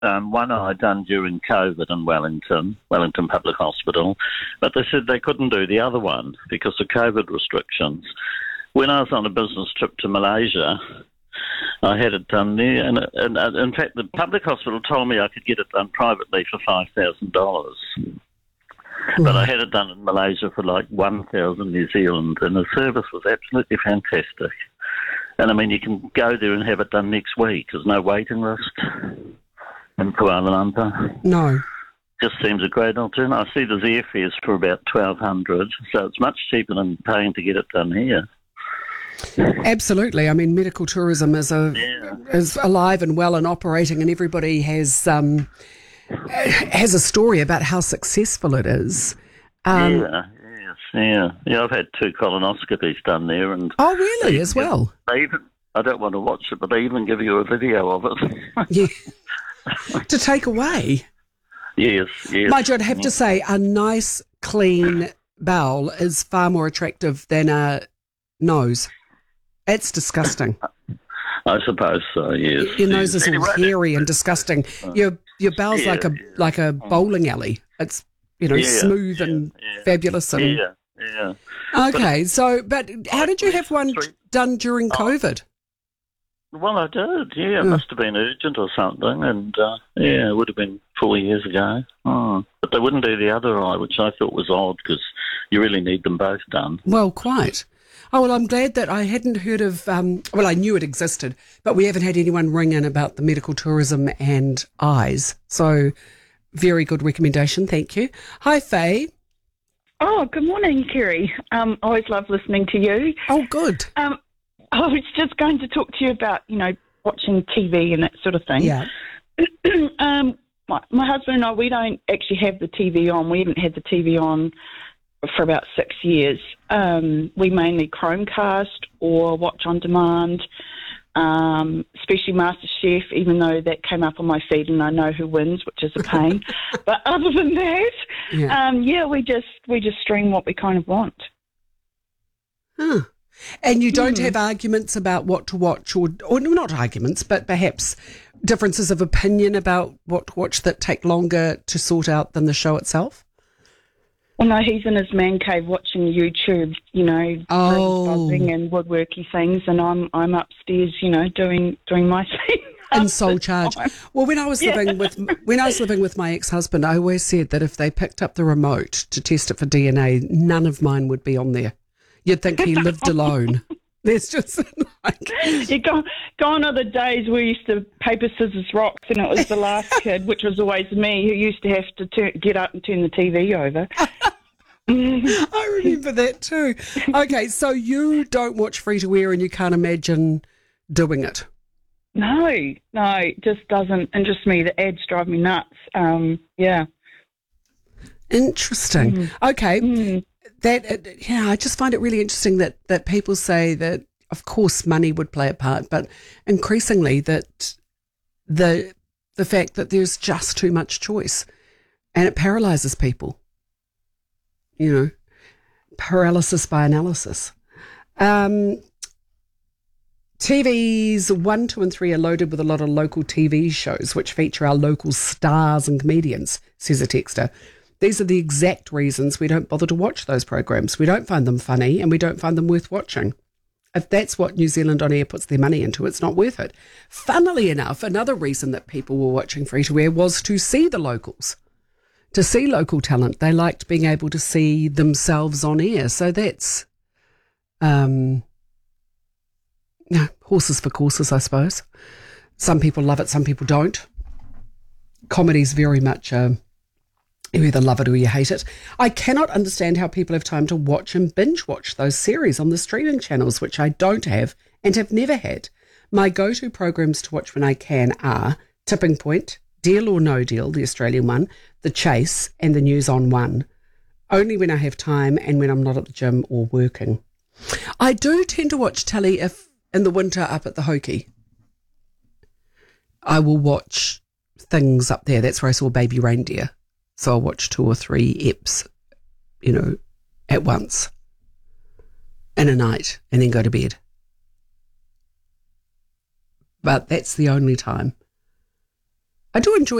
one eye done during COVID in Wellington Public Hospital, but they said they couldn't do the other one because of COVID restrictions. When I was on a business trip to Malaysia, I had it done there, and in fact, the public hospital told me I could get it done privately for $5,000. But I had it done in Malaysia for like 1,000 New Zealand, and the service was absolutely fantastic. And I mean, you can go there and have it done next week. There's no waiting list in Kuala Lumpur. No. Just seems a great alternative. I see there's airfares for about $1,200, so it's much cheaper than paying to get it done here. Absolutely. I mean, medical tourism is alive and well and operating, and everybody has a story about how successful it is. Yeah, I've had 2 colonoscopies done there, and oh, really? As well? I don't want to watch it, but they even give you a video of it. Yeah, to take away. Yes. Mind you, I'd have to say, a nice, clean bowel is far more attractive than a nose. It's disgusting. I suppose so. Yes. Your nose is all hairy and disgusting. Your bowel's like a bowling alley. It's smooth and fabulous. And, yeah. Okay, but how did you have one done during COVID? Well, I did. Yeah, it must have been urgent or something, and it would have been 4 years ago. But they wouldn't do the other eye, which I thought was odd because you really need them both done. Well, quite. Oh, well, I'm glad that I hadn't heard of, I knew it existed, but we haven't had anyone ring in about the medical tourism and eyes. So, very good recommendation. Thank you. Hi, Faye. Oh, good morning, Kerry. Always love listening to you. Oh, good. I was just going to talk to you about, watching TV and that sort of thing. Yeah. My husband and I, we don't actually have the TV on. We haven't had the TV on for about 6 years. We mainly Chromecast or watch on demand, especially MasterChef, even though that came up on my feed and I know who wins, which is a pain. But other than that, we just stream what we kind of want. Huh. And you don't have arguments about what to watch, or not arguments, but perhaps differences of opinion about what to watch that take longer to sort out than the show itself? Well, no, he's in his man cave watching YouTube, buzzing and woodworky things, and I'm upstairs, doing my thing. In sole charge. Well, when I was living with my ex-husband, I always said that if they picked up the remote to test it for DNA, none of mine would be on there. You'd think he lived alone. There's just gone are the days we used to paper, scissors, rocks, and it was the last kid, which was always me, who used to have to get up and turn the TV over. I remember that too. Okay, so you don't watch free-to-air and you can't imagine doing it? No, it just doesn't interest me. The ads drive me nuts. Interesting. Okay. I just find it really interesting that people say that, of course, money would play a part, but increasingly that the fact that there's just too much choice and it paralyzes people. Paralysis by analysis. TVs 1, 2 and 3 are loaded with a lot of local TV shows which feature our local stars and comedians, says a texter. These are the exact reasons we don't bother to watch those programs. We don't find them funny and we don't find them worth watching. If that's what New Zealand On Air puts their money into, it's not worth it. Funnily enough, another reason that people were watching free-to-air was to see the locals, to see local talent. They liked being able to see themselves on air. So that's horses for courses, I suppose. Some people love it, some people don't. Comedy's very much you either love it or you hate it. I cannot understand how people have time to watch and binge watch those series on the streaming channels, which I don't have and have never had. My go-to programs to watch when I can are Tipping Point, Deal or No Deal, the Australian one, The Chase, and the News on One. Only when I have time and when I'm not at the gym or working. I do tend to watch telly if in the winter up at the Hoki. I will watch things up there. That's where I saw Baby Reindeer. So I'll watch 2 or 3 eps, at once in a night and then go to bed. But that's the only time. I do enjoy